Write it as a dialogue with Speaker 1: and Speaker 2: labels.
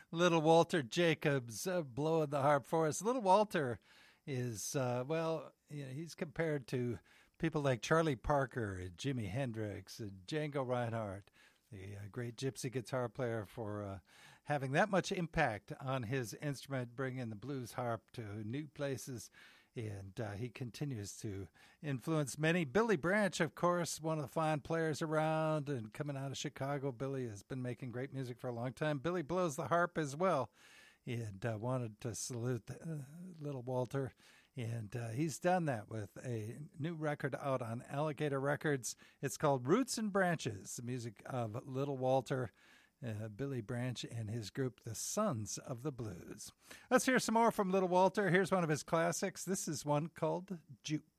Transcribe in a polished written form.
Speaker 1: Little Walter Jacobs blowing the harp for us. Little Walter is, he's compared to people like Charlie Parker and Jimi Hendrix and Django Reinhardt, the great gypsy guitar player, for having that much impact on his instrument, bringing the blues harp to new places. And he continues to influence many. Billy Branch, of course, one of the fine players around and coming out of Chicago. Billy has been making great music for a long time. Billy blows the harp as well. And wanted to salute Little Walter. And he's done that with a new record out on Alligator Records. It's called Roots and Branches, the music of Little Walter. Billy Branch and his group, the Sons of the Blues. Let's hear some more from Little Walter. Here's one of his classics. This is one called Juke.